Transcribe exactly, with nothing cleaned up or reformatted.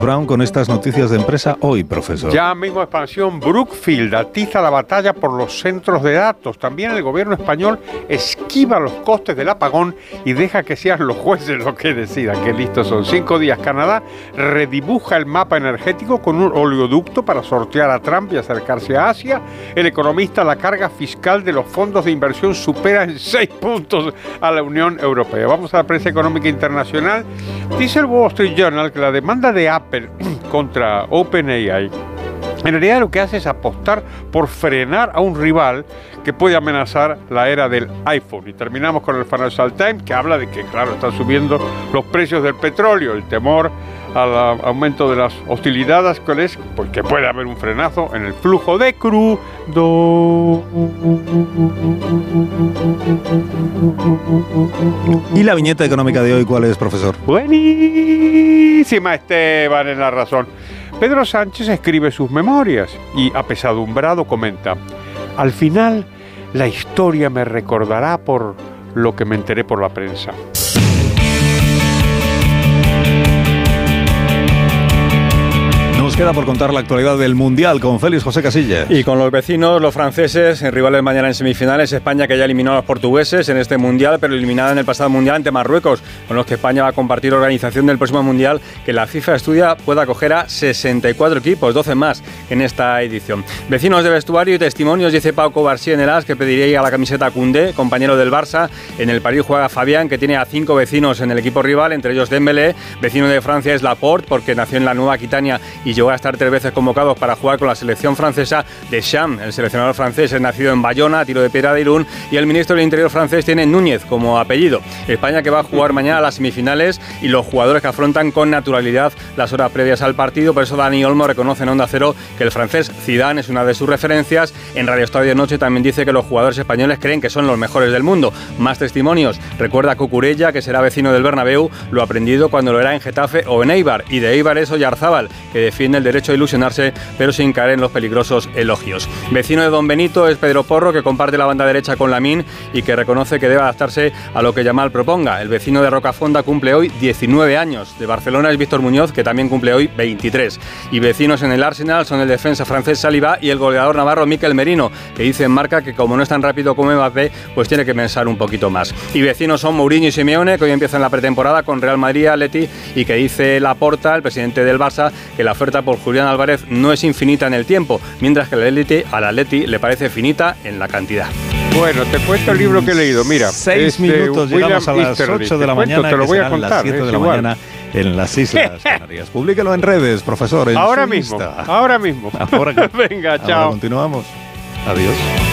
Brown con estas noticias de empresa hoy, profesor. Ya mismo expansión, Brookfield atiza la batalla por los centros de datos. También el gobierno español esquiva los costes del apagón y deja que sean los jueces los que decidan. Qué listos son. Cinco días. Canadá redibuja el mapa energético con un oleoducto para sortear a Trump y acercarse a Asia. El Economista, la carga fiscal de los fondos de inversión supera en seis puntos a la Unión Europea. Vamos a la prensa económica internacional. Dice el Wall Street Journal que la demanda de Apple contra OpenAI en realidad lo que hace es apostar por frenar a un rival que puede amenazar la era del iPhone. Y terminamos con el Financial Times, que habla de que, claro, están subiendo los precios del petróleo, el temor al aumento de las hostilidades, ¿cuál es? Porque puede haber un frenazo en el flujo de crudo. ¿Y la viñeta económica de hoy cuál es, profesor? Buenísima, Esteban, en la razón. Pedro Sánchez escribe sus memorias y, apesadumbrado, comenta: al final, la historia me recordará por lo que me enteré por la prensa. Nos queda por contar la actualidad del Mundial con Félix José Casillas. Y con los vecinos, los franceses, en rivales mañana en semifinales. España, que ya eliminó a los portugueses en este Mundial, pero eliminada en el pasado Mundial ante Marruecos, con los que España va a compartir organización del próximo Mundial, que la FIFA estudia pueda acoger a sesenta y cuatro equipos, doce más en esta edición. Vecinos de vestuario y testimonios, dice Pau Covarsí en el AS, que pediría la camiseta a Koundé, compañero del Barça. En el París juega Fabián, que tiene a cinco vecinos en el equipo rival, entre ellos Dembélé. Vecino de Francia es Laporte, porque nació en la Nueva Aquitania y llegó a estar tres veces convocados para jugar con la selección francesa. Deschamps, el seleccionador francés, es nacido en Bayona, tiro de piedra de Irún, y el ministro del Interior francés tiene Núñez como apellido. España, que va a jugar mañana a las semifinales, y los jugadores que afrontan con naturalidad las horas previas al partido. Por eso Dani Olmo reconoce en Onda Cero que el francés Zidane es una de sus referencias. En Radio Estadio Noche también dice que los jugadores españoles creen que son los mejores del mundo. Más testimonios. Recuerda a Cucurella, que será vecino del Bernabéu, lo aprendido cuando lo era en Getafe o en Eibar. Y de Eibar es Oyarzábal, que defiende el derecho a ilusionarse, pero sin caer en los peligrosos elogios. Vecino de Don Benito es Pedro Porro, que comparte la banda derecha con Lamine y que reconoce que debe adaptarse a lo que Yamal proponga. El vecino de Rocafonda cumple hoy diecinueve años. De Barcelona es Víctor Muñoz, que también cumple hoy veintitrés. Y vecinos en el Arsenal son el defensa francés Saliba y el goleador navarro Mikel Merino, que dice en Marca que como no es tan rápido como Mbappé, pues tiene que pensar un poquito más. Y vecinos son Mourinho y Simeone, que hoy empiezan la pretemporada con Real Madrid, Atleti, y que dice Laporta, el presidente del Barça, que la oferta por Julián Álvarez no es infinita en el tiempo, mientras que al Atleti, al Atleti le parece finita en la cantidad. Bueno, te cuento el libro que he leído, mira. Seis este, minutos, llegamos a las ocho de la mañana, te lo voy a contar, las siete de la igual. mañana en las Islas Canarias. Publíquelo en redes, profesor, en ahora su mismo, Insta. ahora mismo. Ahora que, Venga, chao. Ahora continuamos. Adiós.